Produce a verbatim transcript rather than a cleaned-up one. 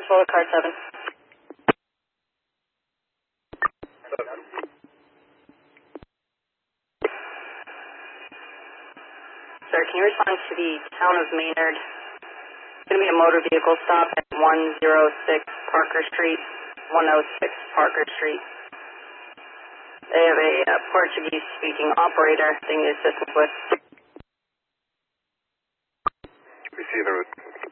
control to car seven. Sir, can you respond to the town of Maynard? It's going to be a motor vehicle stop at one oh six Parker Street, one oh six Parker Street. They have a uh, Portuguese-speaking operator they need assistance with. Receiver